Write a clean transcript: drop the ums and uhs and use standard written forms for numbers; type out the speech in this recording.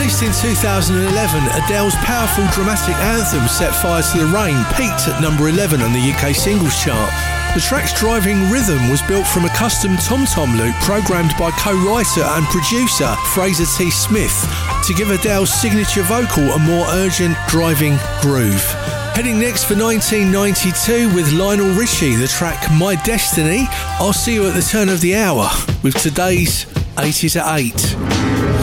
Released in 2011, Adele's powerful dramatic anthem Set Fire to the Rain peaked at number 11 on the UK singles chart. The track's driving rhythm was built from a custom tom-tom loop programmed by co-writer and producer Fraser T. Smith to give Adele's signature vocal a more urgent, driving groove. Heading next for 1992 with Lionel Richie, the track My Destiny. I'll see you at the turn of the hour with today's 80s at 8.